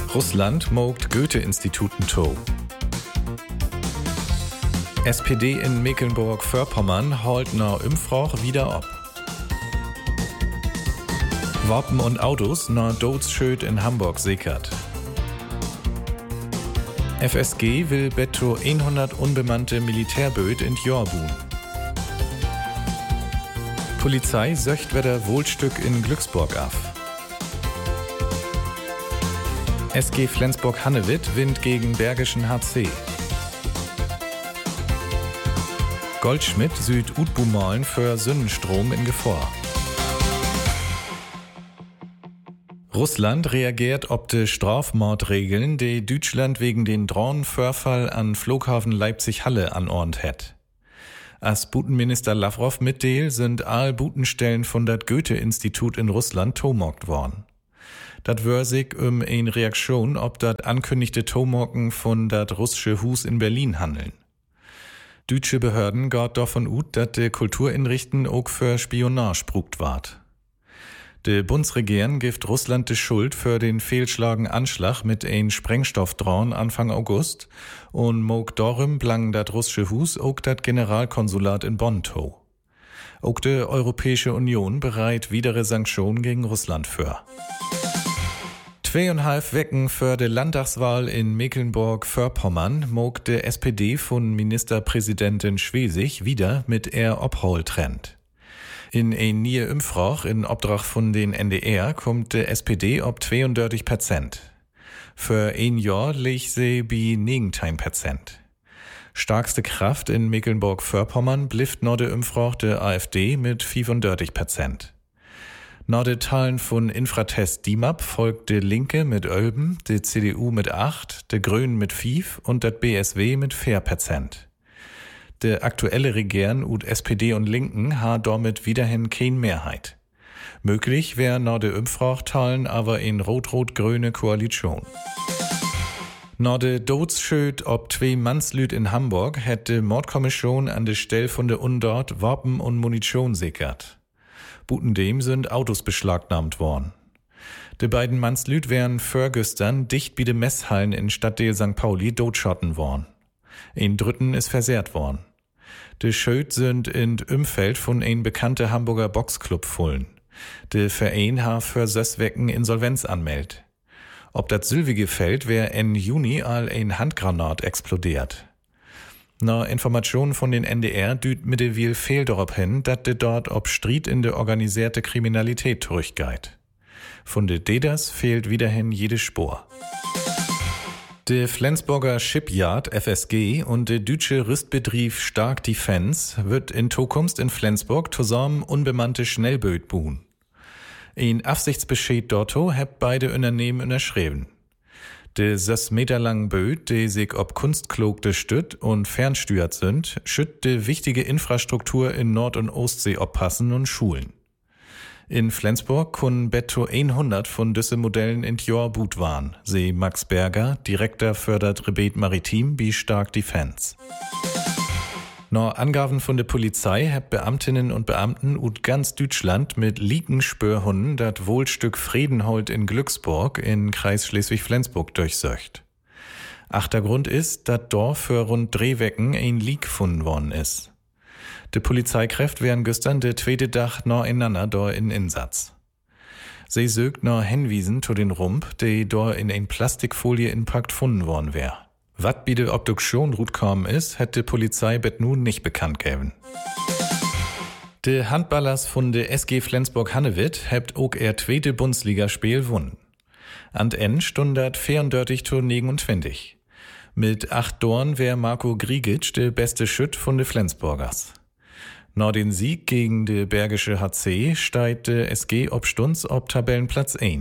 Russland mogt Goethe-Instituten to. SPD in Mecklenburg-Vorpommern holt nach Umfrage wieder ab. Wappen und Autos nach Dodesschöd in Hamburg sickert. FSG will betto 100 unbemannte Militärböt in Jorbuhn. Polizei söcht wieder Wohlstück in Glücksburg af. SG Flensburg-Hannewitt winnt gegen Bergischen HC. Goldschmidt süd Utbumalen für Sonnenstrom in Gefahr. Russland reagiert ob de Strafmordregeln, die Deutschland wegen den Drohnenvorfall an Flughafen Leipzig-Halle anordnet hat. Als Butenminister Lavrov mitteilt, sind all Butenstellen von dat Goethe-Institut in Russland tomogt worden. Dat wär sich in Reaktion ob dat ankündigte Tomorken von dat russische Hus in Berlin handeln. Deutsche Behörden geht davon aus, dass de Kulturinrichten auch für Spionage brugt ward. De Bundesregierung gibt Russland die Schuld für den fehlschlagen Anschlag mit ein Sprengstoffdrohn Anfang August und mog darum blang dat russische Hus auch dat Generalkonsulat in Bonn to. Auch de Europäische Union bereit widere Sanktionen gegen Russland für. 2,5 Wochen für die Landtagswahl in Mecklenburg-Vorpommern mog de SPD von Ministerpräsidentin Schwesig wieder mit er Obholtrend. In ein neue Umfrage in Obdrach von den NDR kommt de SPD ob 32%. Für ein Jahr liegt sie bei 19%. Starkste Kraft in Mecklenburg-Vorpommern blifft noch de Umfrage der AfD mit 35%. Nach den Teilen von Infratest DIMAP folgt de Linke mit 11, de CDU mit 8, de Grünen mit 5 und dat BSW mit 4%. De aktuelle Regieren ut SPD und Linken ha damit wiederhin kein Mehrheit. Möglich wär nach de Umfrage-Teilen aber in rot-rot-grüne Koalition. Nach de Dodesschöd ob 2 Mannslüt in Hamburg hätte Mordkommission an de Stell von de Undort Waffen und Munition sickert. Butendem sind Autos beschlagnahmt worden. De beiden Mannslüt wären vorgestern dicht bei de Messhallen in Stadtdeel St. Pauli dotschotten worden. Ein Dritten ist versehrt worden. De Schöd sind in Umfeld von ein bekannte Hamburger Boxclub fullen. De Verein ha für 6 Wochen Insolvenz anmeldt. Ob dat sylvige Feld wär in Juni all ein Handgranat explodiert. Na Informationen von den NDR düht mittlerweile fehl darauf hin, dass de dort ob Streit in de organisierte Kriminalität zurückgeht. Von de Deders fehlt wiederhin jede Spur. De Flensburger Shipyard FSG und de deutsche Rüstbetrieb Stark Defense wird in Zukunft in Flensburg zusammen unbemannte Schnellböt buhen. Ein Absichtsbescheid dorto hat beide Unternehmen unterschrieben. De 6 Meter langen Böt, die sich ob kunstklogte Stütt und fernsteuert sind, schütt de wichtige Infrastruktur in Nord- und Ostsee oppassen und schulen. In Flensburg können betto 100 von düsse Modellen in Jorbuhn waren, see Max Berger, Direktor fördert Rebet Maritim bei Stark Defense. Nach Angaben von der Polizei hat Beamtinnen und Beamten ut ganz Deutschland mit Liegenspürhunden dat Wohlstück Friedenhold in Glücksburg in Kreis Schleswig-Flensburg durchsöcht. Achtergrund ist, dat dort für rund 3 Wochen ein Lieg gefunden worden ist. De Polizeikräfte wären gestern de zweite Dach nacheinander dort in Insatz. Sie sögt nach Hinwiesen zu den Rump, die dort in ein Plastikfolie inpackt gefunden worden wär. Wat bei der Obduktion rutkommen ist, hätte die Polizei bet nun nicht bekannt gegeben. De Handballers von der SG Flensburg-Hannewitt hebt auch ihr zweite Bundesligaspiel gewonnen. An Ende stund 34 zu 29. Mit 8 Toren wär Marco Grigic der beste Schütt von de Flensburgers. Nach den Sieg gegen de Bergische HC steigt de SG ob Stunz ob Tabellenplatz 1.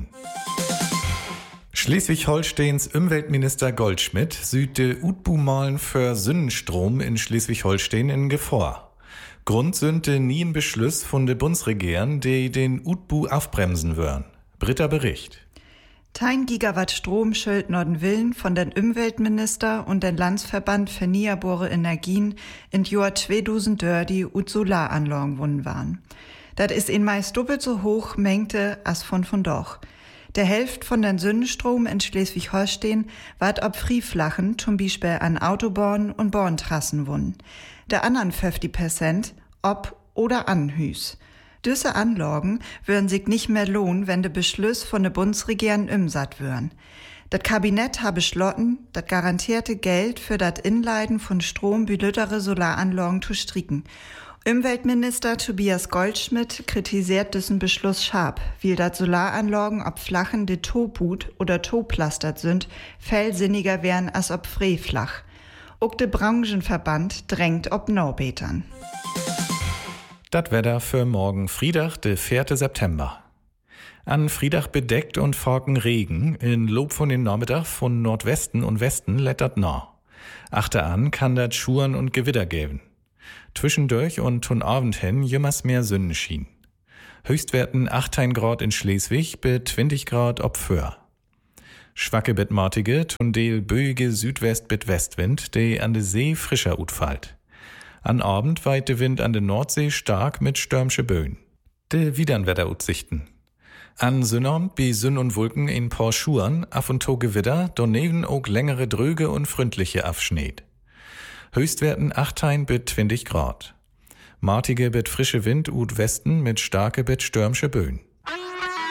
Schleswig-Holsteins Umweltminister Goldschmidt sieht de Utbumalen für Sonnenstrom in Schleswig-Holstein in Gefahr. Grund sind de nien Beschluss von de Bundesregierung, die den Utbu aufbremsen würden. Britta Bericht. 10 Gigawatt Strom schuld Norden Willen von den Umweltminister und den Landsverband für erneuerbare Energien in Jahr 2030 ut Solaranlagen wunnen waren. Das ist in meist doppelt so hoch Mengte als von doch. Der Hälft von den Sonnenstrom in Schleswig-Holstein ward ob Frieflachen, zum Beispiel an Autobahnen und Bahntrassen wohnen. Der anderen 50% ob oder an Hüs. Diese Anlagen würden sich nicht mehr lohnen, wenn der Beschluss von der Bundesregierung umsat würden. Das Kabinett habe beschlossen, das garantierte Geld für das Inleiten von Strom bei lüttere Solaranlagen zu stricken. Umweltminister Tobias Goldschmidt kritisiert diesen Beschluss scharf, weil dat Solaranlagen ob Flachen de Toput oder Toplastert sind, fellsinniger wären als ob Freeflach. Auch der Branchenverband drängt ob Norbetern. Das Wetter für morgen Friedach, der 4. September. An Friedach bedeckt und forken Regen, in Lob von den Nachmittag von Nordwesten und Westen lettert nah. Achte an kann dat Schuren und Gewitter geben. Zwischendurch und von Abend hin jümmers mehr Sonnenschien. Höchstwerten 18 Grad in Schleswig bis 20 Grad ob Föhr. Schwacke bitmartige, tundel böige Südwest bit Westwind, de an de See frischer utfallt. An Abend weit de Wind an de Nordsee stark mit stürmsche Böen. De Widernwetteraussichten. An Sonnabend bi Sonn und Wolken in paar Schuren, af und to Gewitter, daneben auch längere Dröge und freundliche Afschneed. Höchstwerten 18 bis 20 Grad. Martige bit frische Wind ut Westen mit starke bit stürmsche Böen.